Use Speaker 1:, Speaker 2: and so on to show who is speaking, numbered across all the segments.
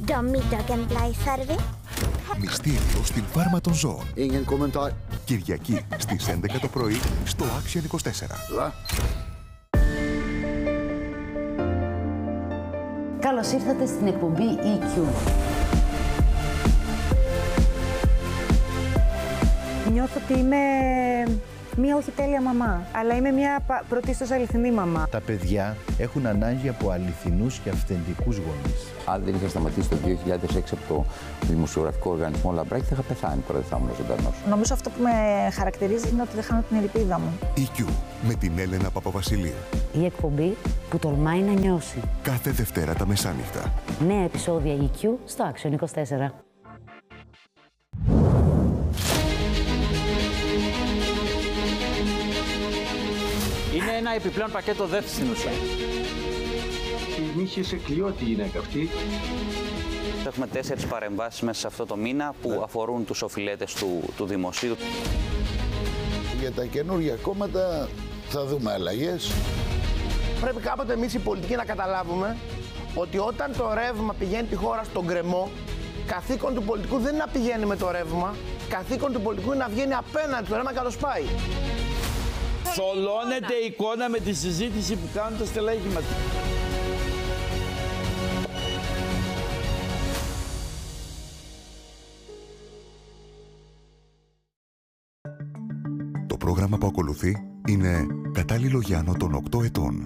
Speaker 1: De middagen blir servi.
Speaker 2: Μυστήριο στην φάρμα των ζώων.
Speaker 3: Ingen kommentar.
Speaker 2: Κυριακή στις 11 το πρωί στο Action 24.
Speaker 3: Va?
Speaker 4: Καλώς ήρθατε στην εκπομπή EQ.
Speaker 5: Νιώθω ότι είμαι μία όχι τέλεια μαμά, αλλά είμαι μία πρωτίστως αληθινή μαμά.
Speaker 6: Τα παιδιά έχουν ανάγκη από αληθινούς και αυθεντικούς γονείς.
Speaker 7: Αν δεν είχα σταματήσει το 2006 από το δημοσιογραφικό οργανισμό Λαμπράκη, θα είχα πεθάνει τώρα, δεν θα ήμουν ζωντανός.
Speaker 5: Νομίζω αυτό που με χαρακτηρίζει είναι ότι δεν χάνω την ελπίδα μου.
Speaker 2: EQ με την Έλενα Παπαβασιλείου.
Speaker 4: Η εκπομπή που τολμάει να νιώσει.
Speaker 2: Κάθε Δευτέρα τα μεσάνυχτα.
Speaker 4: Νέα επεισόδια EQ στο Action 24.
Speaker 8: Είναι ένα επιπλέον πακέτο ΔΕΘ στην ουσία.
Speaker 9: Την είχε σε κλειό τη γυναίκα αυτή.
Speaker 10: Έχουμε 4 παρεμβάσεις μέσα σε αυτό το μήνα που αφορούν τους οφειλέτες του δημοσίου.
Speaker 3: Για τα καινούργια κόμματα θα δούμε αλλαγές.
Speaker 11: Πρέπει κάποτε εμείς οι πολιτικοί να καταλάβουμε ότι όταν το ρεύμα πηγαίνει τη χώρα στον γκρεμό, καθήκον του πολιτικού δεν είναι να πηγαίνει με το ρεύμα, καθήκον του πολιτικού είναι να βγαίνει απέναντι το ρεύμα και να το σπάει.
Speaker 8: Θολώνεται η εικόνα με τη συζήτηση που κάνουν τα στελέχη μας.
Speaker 2: Το πρόγραμμα που ακολουθεί είναι κατάλληλο για άνω των 8 ετών.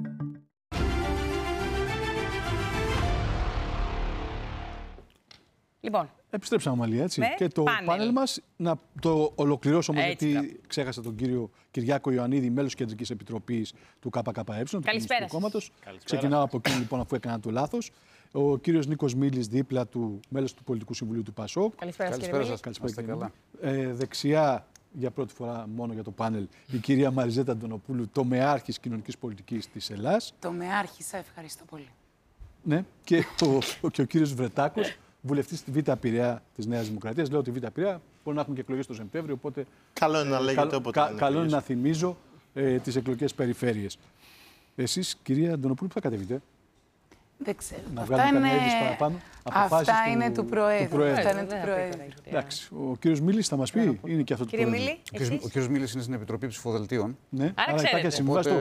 Speaker 12: Λοιπόν.
Speaker 13: Επιστρέψαμε Αμαλία, έτσι.
Speaker 12: Ναι,
Speaker 13: και το πάνελ μας, να το ολοκληρώσω όμως, γιατί ξέχασα τον κύριο Κυριάκο Ιωαννίδη, μέλος Κεντρικής Επιτροπής του ΚΚΕ, του Κομμουνιστικού Κόμματος. Ξεκινάω από εκείνη λοιπόν, αφού έκανα το λάθος. Ο κύριος Νίκος Μίλης, δίπλα του, μέλος του Πολιτικού Συμβουλίου του ΠΑΣΟΚ.
Speaker 12: Καλησπέρα σας.
Speaker 13: Καλησπέρα. Δεξιά, για πρώτη φορά μόνο για το πάνελ, η κυρία Μαριζέτα Αντωνοπούλου, τομεάρχης κοινωνικής πολιτικής της Ελλάς.
Speaker 12: Τομεάρχησα, ευχαριστώ πολύ.
Speaker 13: Ναι, και ο κύριος Βρετάκος, βουλευτής στη Β' Πειραιά της Νέας Δημοκρατίας. Λέω ότι η Β' Πειραιά μπορεί να έχουν και εκλογές το Σεπτέμβριο, οπότε.
Speaker 14: Καλό είναι να λέγεται όποτε.
Speaker 13: Καλό είναι να θυμίζω τις εκλογικές περιφέρειες. Εσείς, κυρία Αντωνοπούλου, που θα κατεβείτε?
Speaker 12: Δεν ξέρω.
Speaker 13: Να βγάλουμε καμία είδηση παραπάνω.
Speaker 12: Αυτά είναι του Προέδρου.
Speaker 13: Εντάξει. Ο κύριος Μίλης θα μας πει. Είναι και αυτό το
Speaker 12: Κύριε Μίλη,
Speaker 15: ο κύριος Μίλης είναι στην Επιτροπή Ψηφοδελτίων.
Speaker 13: Ναι,
Speaker 12: άρα υπάρχει
Speaker 13: συμβιβαστό.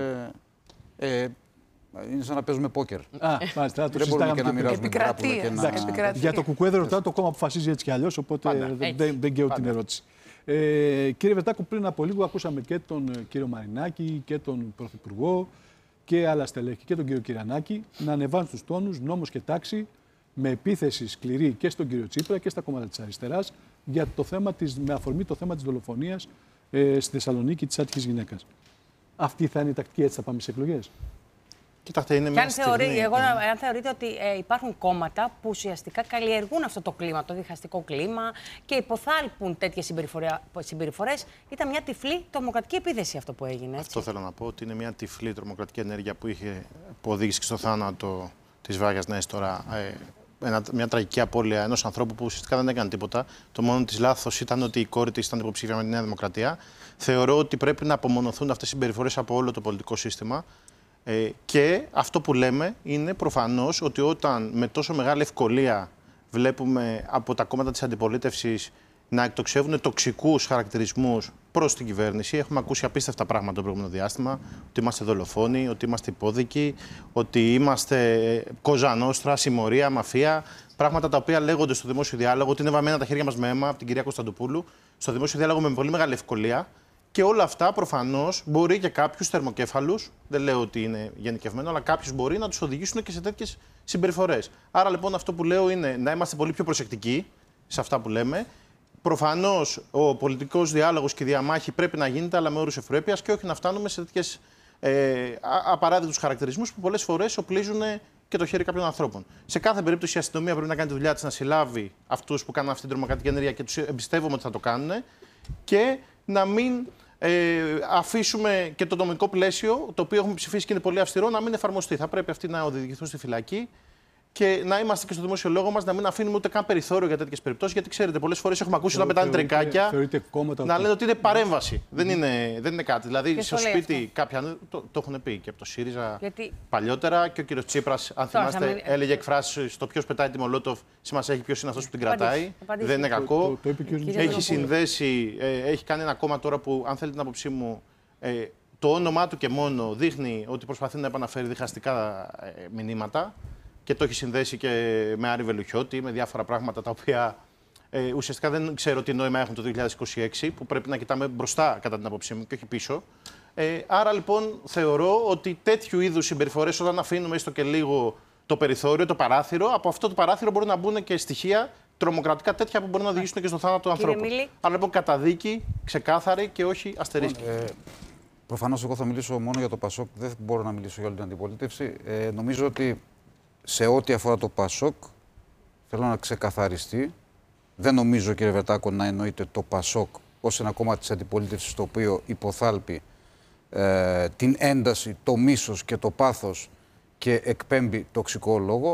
Speaker 15: Είναι σαν να παίζουμε πόκερ.
Speaker 13: Μάλιστα,
Speaker 15: δεν μπορούμε και να μοιράζουμε
Speaker 12: επικρατεία.
Speaker 13: Για το κουκουέ δεν ρωτάω, το κόμμα αποφασίζει έτσι κι αλλιώς, οπότε δεν καίω την ερώτηση. Κύριε Βετάκο, πριν από λίγο ακούσαμε και τον κύριο Μαρινάκη και τον Πρωθυπουργό και άλλα στελέχη και τον κύριο Κυρανάκη να ανεβάνουν στους τόνους νόμος και τάξη με επίθεση σκληρή και στον κύριο Τσίπρα και στα κόμματα της αριστεράς για το θέμα με αφορμή το θέμα της δολοφονίας στη Θεσσαλονίκη της άτυχης γυναίκας. Αυτή θα είναι η τακτική, έτσι θα πάμε στις εκλογές?
Speaker 14: Κοιτάξτε, είναι μια στιγμή.
Speaker 12: Αν θεωρείτε ότι υπάρχουν κόμματα που ουσιαστικά καλλιεργούν αυτό το κλίμα, το διχαστικό κλίμα και υποθάλπουν τέτοιες συμπεριφορές, ήταν μια τυφλή τρομοκρατική επίθεση αυτό που έγινε. Έτσι.
Speaker 14: Αυτό θέλω να πω, ότι είναι μια τυφλή τρομοκρατική ενέργεια που οδήγησε στο θάνατο της Βάγιας Νέας τώρα. Μια τραγική απώλεια ενός ανθρώπου που ουσιαστικά δεν έκανε τίποτα. Το μόνο της λάθος ήταν ότι η κόρη της ήταν υποψήφια με τη Νέα Δημοκρατία. Θεωρώ ότι πρέπει να απομονωθούν αυτές οι συμπεριφορές από όλο το πολιτικό σύστημα. Και αυτό που λέμε είναι προφανώς ότι όταν με τόσο μεγάλη ευκολία βλέπουμε από τα κόμματα της αντιπολίτευσης να εκτοξεύουν τοξικούς χαρακτηρισμούς προς την κυβέρνηση, έχουμε ακούσει απίστευτα πράγματα το προηγούμενο διάστημα, ότι είμαστε δολοφόνοι, ότι είμαστε υπόδικοι, ότι είμαστε κοζανόστρα, συμμορία, μαφία, πράγματα τα οποία λέγονται στο δημόσιο διάλογο, ότι είναι βαμμένα τα χέρια μας με αίμα από την κυρία Κωνσταντοπούλου, στο δημόσιο διάλογο με πολύ μεγάλη ευκολία. Και όλα αυτά προφανώς μπορεί και κάποιους θερμοκέφαλους, δεν λέω ότι είναι γενικευμένο, αλλά κάποιους μπορεί να τους οδηγήσουν και σε τέτοιες συμπεριφορές. Άρα λοιπόν αυτό που λέω είναι να είμαστε πολύ πιο προσεκτικοί σε αυτά που λέμε. Προφανώς ο πολιτικός διάλογος και η διαμάχη πρέπει να γίνεται, αλλά με όρους ευπρέπειας και όχι να φτάνουμε σε τέτοιες απαράδεκτους χαρακτηρισμούς που πολλές φορές οπλίζουν και το χέρι κάποιων ανθρώπων. Σε κάθε περίπτωση η αστυνομία πρέπει να κάνει τη δουλειά της, να συλλάβει αυτούς που κάνουν αυτή την τρομοκρατική ενέργεια και τους εμπιστεύομαι ότι θα το κάνουν. Και να μην αφήσουμε και το νομικό πλαίσιο, το οποίο έχουμε ψηφίσει και είναι πολύ αυστηρό, να μην εφαρμοστεί. Θα πρέπει αυτοί να οδηγηθούν στη φυλακή και να είμαστε και στο δημόσιο λόγο μας, να μην αφήνουμε ούτε καν περιθώριο για τέτοιες περιπτώσεις. Γιατί ξέρετε, πολλές φορές έχουμε ακούσει να πετάνε τρικάκια να λένε ότι είναι παρέμβαση. Δεν είναι κάτι. Δηλαδή, στο σπίτι κάποια. Το έχουν πει και από το ΣΥΡΙΖΑ παλιότερα και ο κύριος Τσίπρας, αν θυμάστε, έλεγε εκφράσεις στο ποιος πετάει τη Μολότοφ. Σημασία έχει ποιος είναι αυτός που την κρατάει. Δεν είναι κακό. Έχει συνδέσει, έχει κάνει ένα κόμμα τώρα που, αν θέλετε την άποψή μου, το όνομά του και μόνο δείχνει ότι προσπαθεί να επαναφέρει διχαστικά μηνύματα. Και το έχει συνδέσει και με Άρη Βελουχιώτη, με διάφορα πράγματα τα οποία ουσιαστικά δεν ξέρω τι νόημα έχουν το 2026, που πρέπει να κοιτάμε μπροστά κατά την άποψή μου και όχι πίσω. Άρα λοιπόν θεωρώ ότι τέτοιου είδους συμπεριφορές, όταν αφήνουμε έστω και λίγο το περιθώριο, το παράθυρο, από αυτό το παράθυρο μπορούν να μπουν και στοιχεία τρομοκρατικά τέτοια που μπορούν να οδηγήσουν και στο θάνατο του ανθρώπου. Άρα λοιπόν καταδίκη, ξεκάθαρη και όχι αστερίσκη.
Speaker 15: Προφανώς εγώ θα μιλήσω μόνο για το ΠΑΣΟΚ, δεν μπορώ να μιλήσω για όλη την αντιπολίτευση. Νομίζω ότι σε ό,τι αφορά το ΠΑΣΟΚ, θέλω να ξεκαθαριστεί. Δεν νομίζω, κύριε Βερτάκο, να εννοείται το ΠΑΣΟΚ ως ένα κόμμα της αντιπολίτευσης το οποίο υποθάλπει την ένταση, το μίσος και το πάθος και εκπέμπει τοξικό λόγο.